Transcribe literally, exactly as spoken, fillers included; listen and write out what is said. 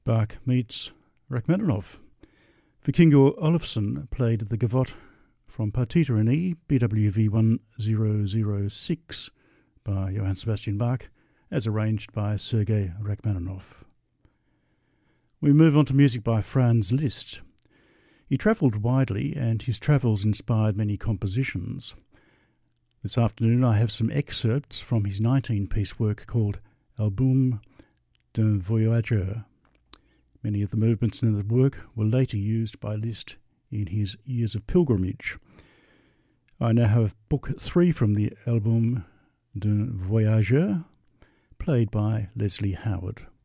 Bach meets Rachmaninoff. Vikingur Olafsson played the Gavotte from Partita in E, B W V one thousand six by Johann Sebastian Bach, as arranged by Sergei Rachmaninoff. We move on to music by Franz Liszt. He travelled widely, and his travels inspired many compositions. This afternoon I have some excerpts from his nineteen-piece work called Album d'un Voyageur. Many of the movements in the work were later used by Liszt in his Years of Pilgrimage. I now have Book three from the Album d'un Voyageur, played by Leslie Howard.